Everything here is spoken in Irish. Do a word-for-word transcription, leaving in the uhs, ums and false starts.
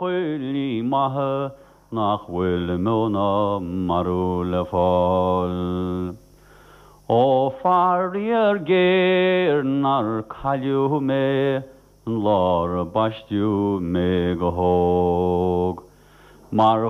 chwili mahe nach wil mona marule fall. O farrier geir nar calju me, lor bastiu me gohog. Mar